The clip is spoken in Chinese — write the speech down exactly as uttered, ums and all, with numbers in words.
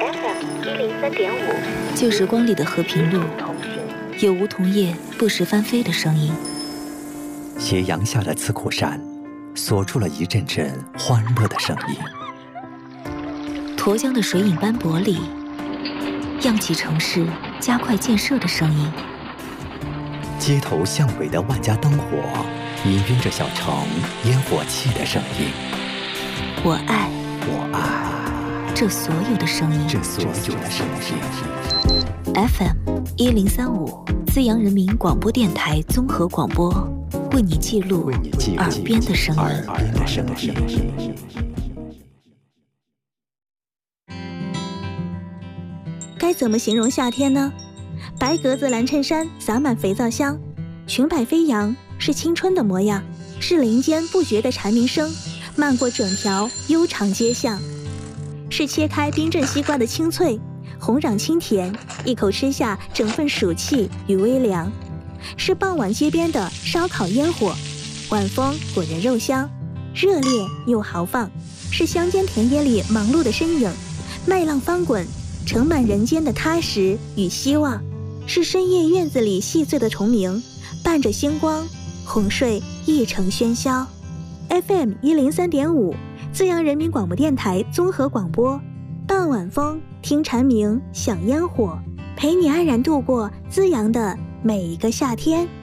F M 一零三点五， 旧时光里的和平路，有梧桐叶不时翻飞的声音。 斜阳下的刺库山，锁住了一阵阵欢乐的声音。 沱江的水影斑驳里，漾起城市加快建设的声音。 街头巷尾的万家灯火，氤氲着小城烟火气的声音。 我爱， 我爱这所有的声音， 这所有的声音。 F M 一零三五，资阳人民广播电台综合广播，为你记录耳边的声音。 耳边的声音。 该怎么形容夏天呢？白格子蓝衬衫洒满肥皂香，裙摆飞扬，是青春的模样，是林间不绝的蝉鸣声，漫过整条悠长街巷，是切开冰镇西瓜的清脆，红壤清甜，一口吃下整份暑气与微凉，是傍晚街边的烧烤烟火，晚风裹人肉香，热烈又豪放，是乡间田野里忙碌的身影，麦浪翻滚，盛满人间的踏实与希望，是深夜院子里细碎的虫鸣，伴着星光，哄睡一城喧嚣。 F M 一零三点五，资阳人民广播电台综合广播，傍晚风，听蝉鸣，享烟火，陪你安然度过资阳的每一个夏天。